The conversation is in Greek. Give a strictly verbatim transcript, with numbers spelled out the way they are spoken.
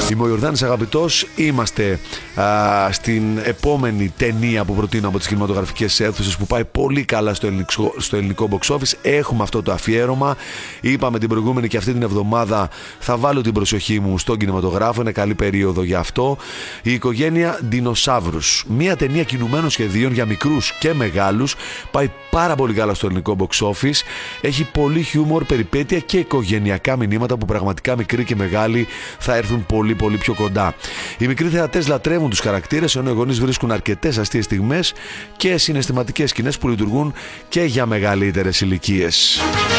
Είμαι ο Ιορδάνης Αγαπητός. Είμαστε α, στην επόμενη ταινία που προτείνω από τις κινηματογραφικές αίθουσες, που πάει πολύ καλά στο ελληνικό, στο ελληνικό box office. Έχουμε αυτό το αφιέρωμα. Είπαμε την προηγούμενη και αυτή την εβδομάδα θα βάλω την προσοχή μου στον κινηματογράφο. Είναι καλή περίοδο γι' αυτό. Η οικογένεια Δεινοσαύρους. Μια ταινία κινουμένων σχεδίων για μικρούς και μεγάλους. Πάει πάρα πολύ καλά στο ελληνικό box office. Έχει πολύ χιούμορ, περιπέτεια και οικογενειακά μηνύματα που πραγματικά μικροί και μεγάλοι θα έρθουν πολύ πολύ πιο κοντά. Οι μικροί θεατές λατρεύουν τους χαρακτήρες, ενώ οι γονείς βρίσκουν αρκετές αστείες στιγμές και συναισθηματικές σκηνές που λειτουργούν και για μεγαλύτερες ηλικίες.